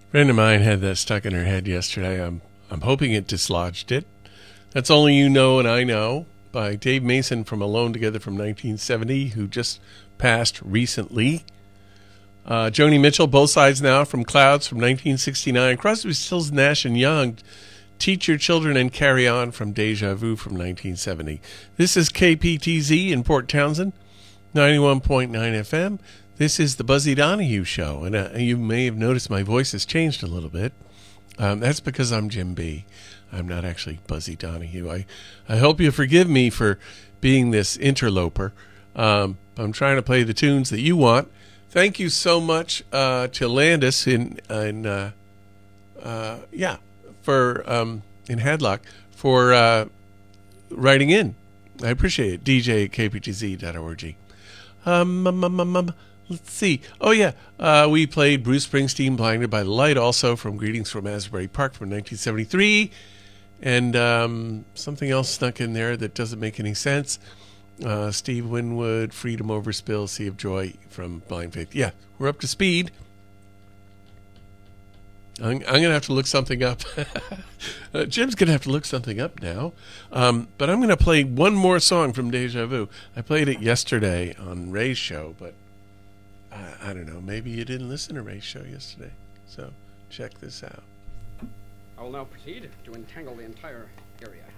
Friend of mine had that stuck in her head yesterday. I'm hoping it dislodged it. That's Only You Know and I Know by Dave Mason from Alone Together from 1970, who just passed recently. Joni Mitchell, Both Sides Now from Clouds from 1969. Crosby, Stills, Nash and Young, Teach Your Children and Carry On from Deja Vu from 1970. This is KPTZ in Port Townsend, 91.9 FM. This is the Buzzy Donahue Show, and you may have noticed my voice has changed a little bit. That's because I'm Jim B. I'm not actually Buzzy Donahue. I hope you forgive me for being this interloper. I'm trying to play the tunes that you want. Thank you so much to Landis in Hadlock for writing in. I appreciate it. DJ at kptz.org. Let's see. Oh, yeah. We played Bruce Springsteen, Blinded by the Light, also from Greetings from Asbury Park from 1973. And something else snuck in there that doesn't make any sense. Steve Winwood, Freedom Over Spill, Sea of Joy from Blind Faith. Yeah, we're up to speed. I'm going to have to look something up. Jim's going to have to look something up now. But I'm going to play one more song from Deja Vu. I played it yesterday on Ray's show, but I don't know. Maybe you didn't listen to Ray's show yesterday. So check this out. I will now proceed to entangle the entire area.